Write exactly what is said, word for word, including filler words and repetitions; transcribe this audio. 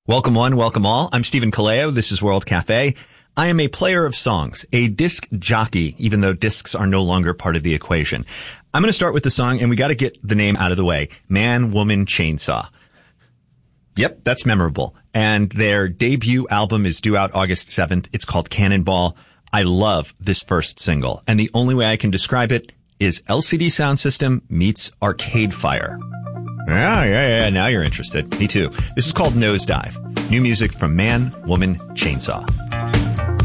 Welcome one, welcome all. I'm Stephen Kaleo. This is World Cafe. I am a player of songs, a disc jockey, even though discs are no longer part of the equation. I'm going to start with the song, and we got to get the name out of the way. Man, Woman, Chainsaw. Yep, that's memorable. And their debut album is due out August seventh. It's called Cannonball. I love this first single, and the only way I can describe it is L C D Sound System meets Arcade Fire. Yeah, yeah, yeah. Now you're interested. Me too. This is called Nosedive. New music from Man, Woman, Chainsaw.